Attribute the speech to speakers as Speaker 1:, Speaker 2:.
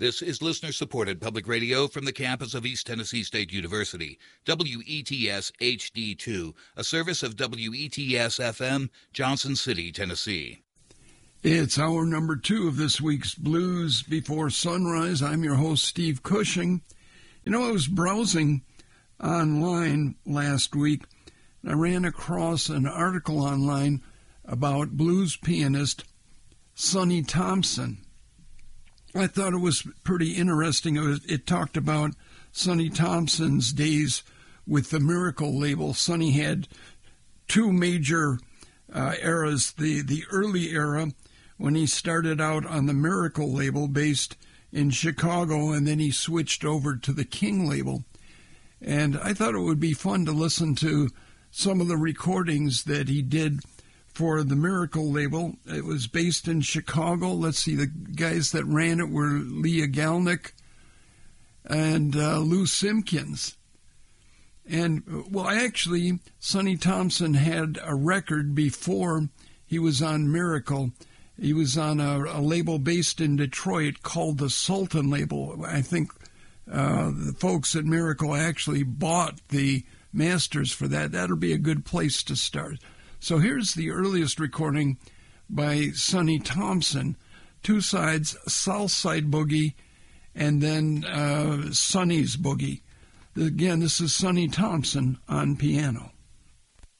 Speaker 1: This is listener-supported public radio from the campus of East Tennessee State University, WETS HD2, a service of WETS-FM, Johnson City, Tennessee.
Speaker 2: It's hour number 2 of this week's Blues Before Sunrise. I'm your host, Steve Cushing. You know, I was browsing online last week, and I ran across an article online about blues pianist Sonny Thompson. I thought it was pretty interesting. It talked about Sonny Thompson's days with the Miracle label. Sonny had 2 major eras. The early era, when he started out on the Miracle label based in Chicago, and then he switched over to the King label. And I thought it would be fun to listen to some of the recordings that he did for the Miracle label. It was based in Chicago. Let's see, the guys that ran it were Leah Galnick and Lou Simpkins. And, well, actually, Sonny Thompson had a record before he was on Miracle. He was on a label based in Detroit called the Sultan label. I think the folks at Miracle actually bought the masters for that. That'll be a good place to start. So here's the earliest recording by Sonny Thompson. 2 sides, South Side Boogie, and then Sonny's Boogie. Again, this is Sonny Thompson on piano.